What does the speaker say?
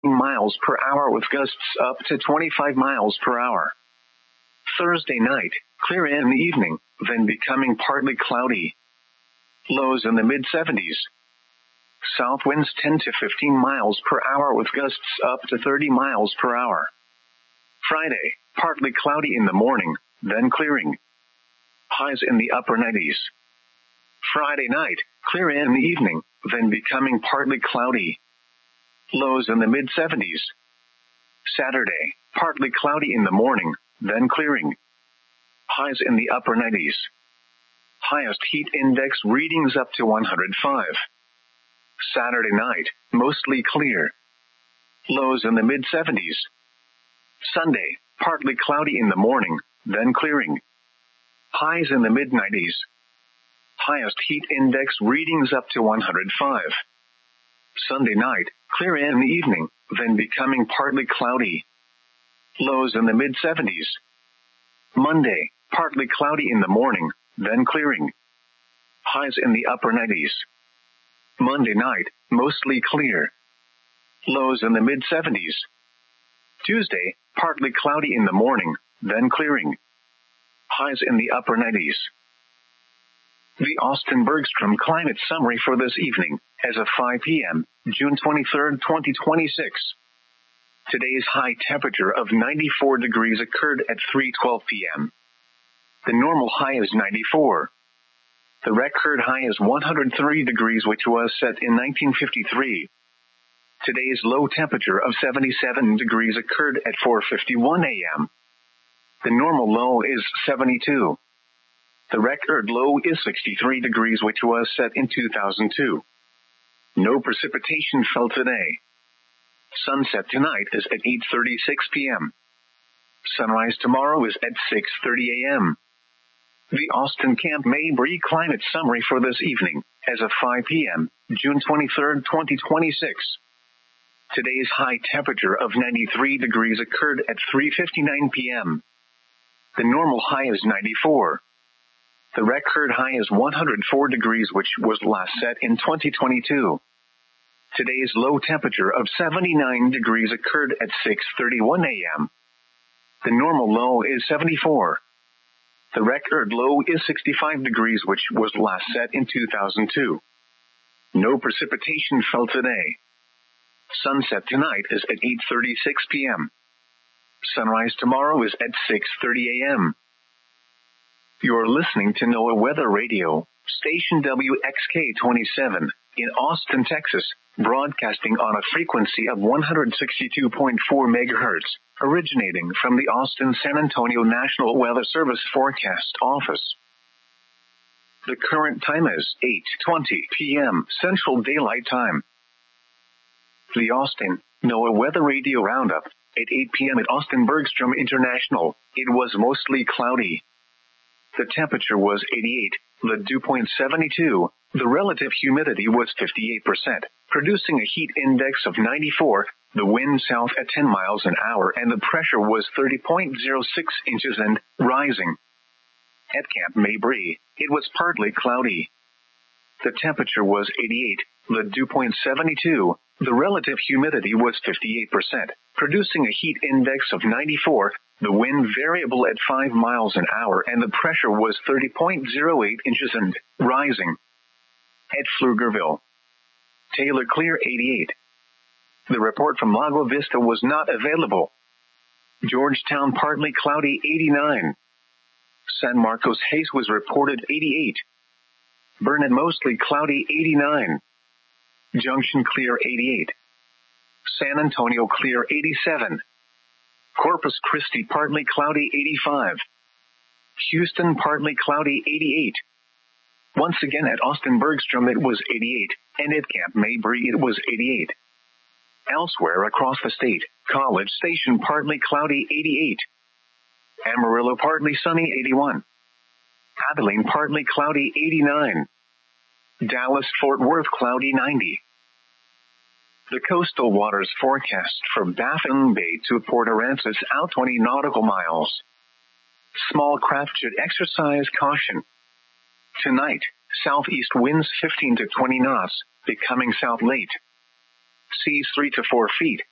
miles per hour with gusts up to 25 miles per hour. Thursday night, clear in the evening, then becoming partly cloudy. Lows in the mid-70s. South winds 10 to 15 miles per hour with gusts up to 30 miles per hour. Friday, partly cloudy in the morning, then clearing. Highs in the upper 90s. Friday night, clear in the evening, then becoming partly cloudy. Lows in the mid-70s. Saturday, partly cloudy in the morning, then clearing. Highs in the upper 90s. Highest heat index readings up to 105. Saturday night, mostly clear. Lows in the mid-70s. Sunday, partly cloudy in the morning, then clearing. Highs in the mid-90s. Highest heat index readings up to 105. Sunday night, clear in the evening, then becoming partly cloudy. Lows in the mid-70s. Monday, partly cloudy in the morning, then clearing. Highs in the upper 90s. Monday night, mostly clear. Lows in the mid-70s. Tuesday, partly cloudy in the morning, then clearing. Highs in the upper 90s. The Austin Bergstrom Climate Summary for this evening, as of 5 p.m., June 23, 2026. Today's high temperature of 94 degrees occurred at 3:12 p.m. The normal high is 94. The record high is 103 degrees, which was set in 1953. Today's low temperature of 77 degrees occurred at 4:51 a.m. The normal low is 72. The record low is 63 degrees, which was set in 2002. No precipitation fell today. Sunset tonight is at 8:36 p.m. Sunrise tomorrow is at 6:30 a.m. The Austin Camp Mabry Climate Summary for this evening, as of 5 p.m., June 23, 2026. Today's high temperature of 93 degrees occurred at 3:59 p.m. The normal high is 94. The record high is 104 degrees, which was last set in 2022. Today's low temperature of 79 degrees occurred at 6:31 a.m. The normal low is 74. The record low is 65 degrees, which was last set in 2002. No precipitation fell today. Sunset tonight is at 8:36 p.m. Sunrise tomorrow is at 6:30 a.m. You're listening to NOAA Weather Radio, station WXK-27, in Austin, Texas, broadcasting on a frequency of 162.4 megahertz, originating from the Austin-San Antonio National Weather Service Forecast Office. The current time is 8:20 p.m. Central Daylight Time. The Austin NOAA Weather Radio Roundup, at 8 p.m. at Austin Bergstrom International, it was mostly cloudy. The temperature was 88, the dew point 72, the relative humidity was 58%, producing a heat index of 94, the wind south at 10 miles an hour, and the pressure was 30.06 inches and rising. At Camp Mabry, it was partly cloudy. The temperature was 88, the dew point 72, the relative humidity was 58%, producing a heat index of 94, the wind variable at 5 miles an hour, and the pressure was 30.08 inches and rising. At Pflugerville, Taylor clear 88. The report from Lago Vista was not available. Georgetown partly cloudy 89. San Marcos haze was reported 88. Burnet mostly cloudy 89. Junction clear 88. San Antonio clear 87. Corpus Christi partly cloudy 85. Houston partly cloudy 88. Once again at Austin Bergstrom it was 88, and at Camp Mabry it was 88. Elsewhere across the state, College Station partly cloudy 88. Amarillo partly sunny 81. Abilene partly cloudy 89. Dallas-Fort Worth cloudy 90. The coastal waters forecast from Baffin Bay to Port Aransas out 20 nautical miles. Small craft should exercise caution. Tonight, southeast winds 15 to 20 knots, becoming south late. Seas 3 to 4 feet.